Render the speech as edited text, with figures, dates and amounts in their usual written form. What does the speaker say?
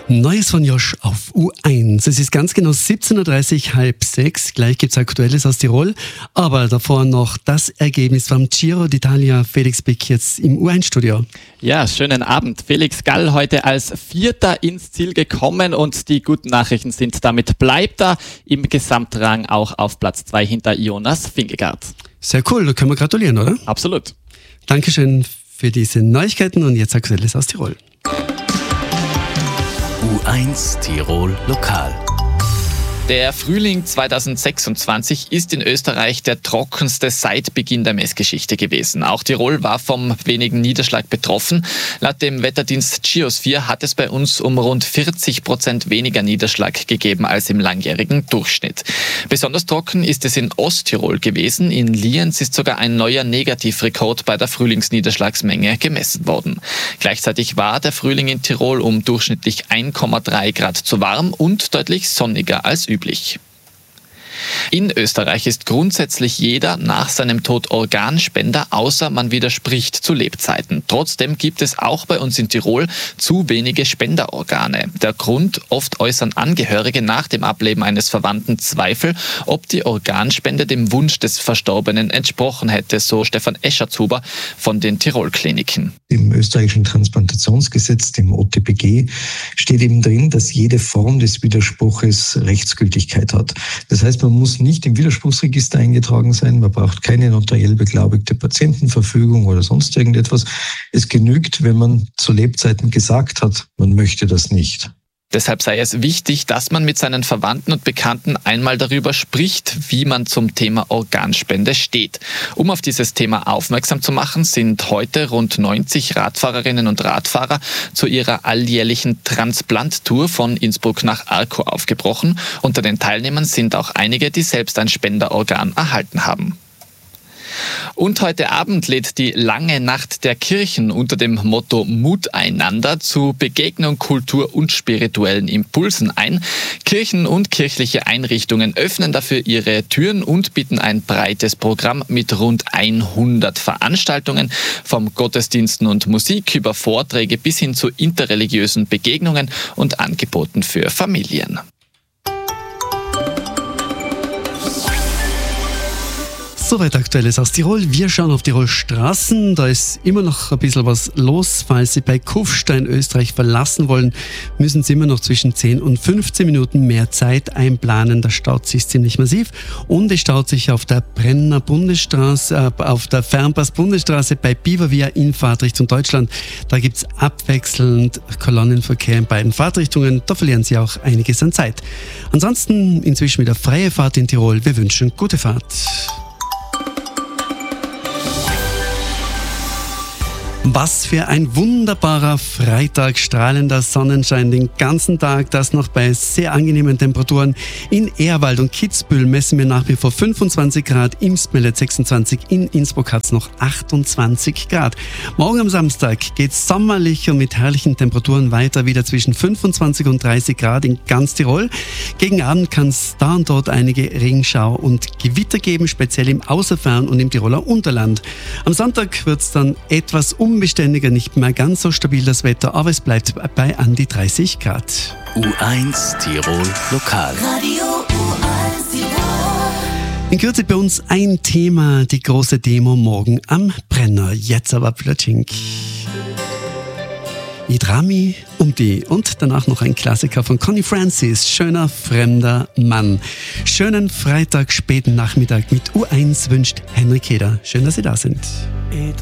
Neues von Josh auf U1. Es ist ganz genau 17.30 Uhr, 5:30. Gleich gibt es Aktuelles aus Tirol. Aber davor noch das Ergebnis vom Giro d'Italia. Felix Bick jetzt im U1-Studio. Ja, schönen Abend. Felix Gall heute als Vierter ins Ziel gekommen und die guten Nachrichten sind, damit bleibt er im Gesamtrang auch auf Platz 2 hinter Jonas Vingegaard. Sehr cool, da können wir gratulieren, oder? Absolut. Dankeschön für diese Neuigkeiten und jetzt Aktuelles aus Tirol. U1 Tirol Lokal. Der Frühling 2026 ist in Österreich der trockenste seit Beginn der Messgeschichte gewesen. Auch Tirol war vom wenigen Niederschlag betroffen. Laut dem Wetterdienst Geosphere hat es bei uns um rund 40% weniger Niederschlag gegeben als im langjährigen Durchschnitt. Besonders trocken ist es in Osttirol gewesen. In Lienz ist sogar ein neuer Negativrekord bei der Frühlingsniederschlagsmenge gemessen worden. Gleichzeitig war der Frühling in Tirol um durchschnittlich 1,3 Grad zu warm und deutlich sonniger als üblich. In Österreich ist grundsätzlich jeder nach seinem Tod Organspender, außer man widerspricht zu Lebzeiten. Trotzdem gibt es auch bei uns in Tirol zu wenige Spenderorgane. Der Grund: oft äußern Angehörige nach dem Ableben eines Verwandten Zweifel, ob die Organspende dem Wunsch des Verstorbenen entsprochen hätte, so Stefan Eschertshuber von den Tirol-Kliniken. Im österreichischen Transplantationsgesetz, dem OTPG, steht eben drin, dass jede Form des Widerspruches Rechtsgültigkeit hat. Das heißt, man muss nicht im Widerspruchsregister eingetragen sein, man braucht keine notariell beglaubigte Patientenverfügung oder sonst irgendetwas. Es genügt, wenn man zu Lebzeiten gesagt hat, man möchte das nicht. Deshalb sei es wichtig, dass man mit seinen Verwandten und Bekannten einmal darüber spricht, wie man zum Thema Organspende steht. Um auf dieses Thema aufmerksam zu machen, sind heute rund 90 Radfahrerinnen und Radfahrer zu ihrer alljährlichen Transplant-Tour von Innsbruck nach Arco aufgebrochen. Unter den Teilnehmern sind auch einige, die selbst ein Spenderorgan erhalten haben. Und heute Abend lädt die Lange Nacht der Kirchen unter dem Motto Mut einander zu Begegnung, Kultur und spirituellen Impulsen ein. Kirchen und kirchliche Einrichtungen öffnen dafür ihre Türen und bieten ein breites Programm mit rund 100 Veranstaltungen, vom Gottesdiensten und Musik über Vorträge bis hin zu interreligiösen Begegnungen und Angeboten für Familien. Soweit Aktuelles aus Tirol. Wir schauen auf Tirol Straßen. Da ist immer noch ein bisschen was los. Falls Sie bei Kufstein Österreich verlassen wollen, müssen Sie immer noch zwischen 10 und 15 Minuten mehr Zeit einplanen. Da staut sich ziemlich massiv. Und es staut sich auf der Brenner Bundesstraße, auf der Fernpass Bundesstraße bei Bibervia in Fahrtrichtung Deutschland. Da gibt es abwechselnd Kolonnenverkehr in beiden Fahrtrichtungen. Da verlieren Sie auch einiges an Zeit. Ansonsten inzwischen wieder freie Fahrt in Tirol. Wir wünschen gute Fahrt. Was für ein wunderbarer Freitag, strahlender Sonnenschein den ganzen Tag, das noch bei sehr angenehmen Temperaturen. In Ehrwald und Kitzbühel messen wir nach wie vor 25 Grad, Imsmelde 26, in Innsbruck hat es noch 28 Grad. Morgen am Samstag geht es sommerlich und mit herrlichen Temperaturen weiter, wieder zwischen 25 und 30 Grad in ganz Tirol. Gegen Abend kann es da und dort einige Regenschauer und Gewitter geben, speziell im Außerfern und im Tiroler Unterland. Am Sonntag wird es dann etwas unbeständiger, nicht mehr ganz so stabil das Wetter, aber es bleibt bei an die 30 Grad. U1 Tirol Lokal. Radio U1 Tirol. In Kürze bei uns ein Thema, die große Demo morgen am Brenner. Jetzt aber Plötschink. Idrami Umti und danach noch ein Klassiker von Connie Francis, Schöner fremder Mann. Schönen Freitag, späten Nachmittag mit U1 wünscht Henrik Heder. Schön, dass Sie da sind.